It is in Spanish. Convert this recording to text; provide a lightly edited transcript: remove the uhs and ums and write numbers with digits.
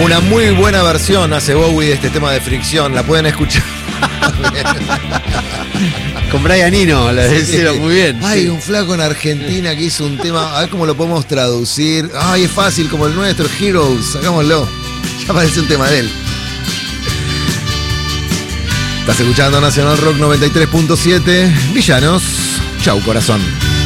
Una muy buena versión hace Bowie de este tema de Fricción. La pueden escuchar. Con Brian Eno, la hicieron muy bien. Hay un flaco en Argentina que hizo un tema. A ver cómo lo podemos traducir. Ay, es fácil, como el nuestro, Heroes. Sacámoslo. Ya parece un tema de él. Estás escuchando Nacional Rock 93.7. Villanos. Chau, corazón.